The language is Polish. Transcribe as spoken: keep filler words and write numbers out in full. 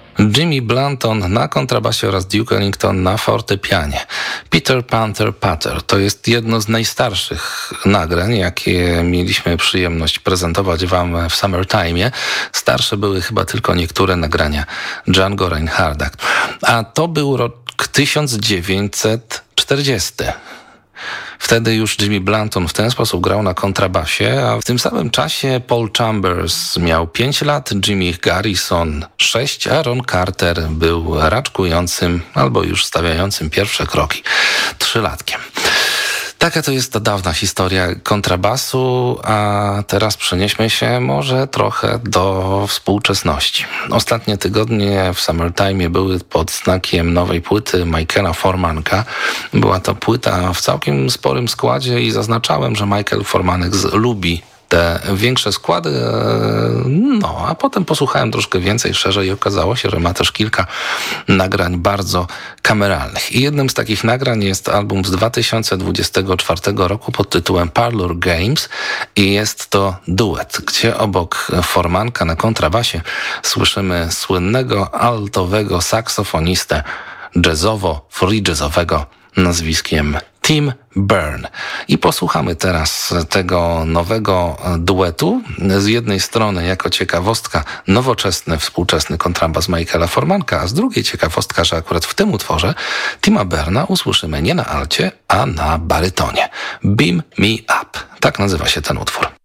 Jimmy Blanton na kontrabasie oraz Duke Ellington na fortepianie. Peter Panther Patter to jest jedno z najstarszych nagrań, jakie mieliśmy przyjemność prezentować wam w Summertime. Starsze były chyba tylko niektóre nagrania Django Reinharda. A to był rok tysiąc dziewięćset czterdziesty. Wtedy już Jimmy Blanton w ten sposób grał na kontrabasie, a w tym samym czasie Paul Chambers miał pięć lat, Jimmy Garrison sześć, a Ron Carter był raczkującym albo już stawiającym pierwsze kroki trzylatkiem. Taka to jest ta dawna historia kontrabasu, a teraz przenieśmy się może trochę do współczesności. Ostatnie tygodnie w Summertime były pod znakiem nowej płyty Michaela Formanka. Była to płyta w całkiem sporym składzie i zaznaczałem, że Michael Formanek lubi te większe składy, no a potem posłuchałem troszkę więcej, szerzej i okazało się, że ma też kilka nagrań bardzo kameralnych. I jednym z takich nagrań jest album z dwa tysiące dwudziestego czwartego roku pod tytułem Parlor Games i jest to duet, gdzie obok Formanka na kontrabasie słyszymy słynnego altowego saksofonistę jazzowo-free jazzowego nazwiskiem Tim Berne. I posłuchamy teraz tego nowego duetu. Z jednej strony jako ciekawostka nowoczesny, współczesny kontrabas Michaela Formanka, a z drugiej ciekawostka, że akurat w tym utworze Tima Berna usłyszymy nie na alcie, a na barytonie. Beam Me Up. Tak nazywa się ten utwór.